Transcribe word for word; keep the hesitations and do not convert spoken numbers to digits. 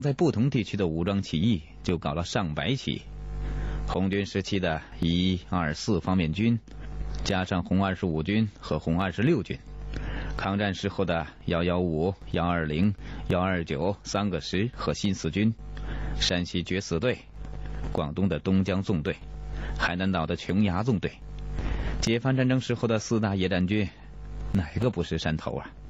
在不同地区的武装起义就搞了上百起。红军时期的一、二、四方面军，加上红二十五军和红二十六军；抗战时候的幺幺五、幺二零、幺二九三个师和新四军，山西决死队，广东的东江纵队，海南岛的琼崖纵队。解放战争时候的四大野战军，哪个不是山头啊？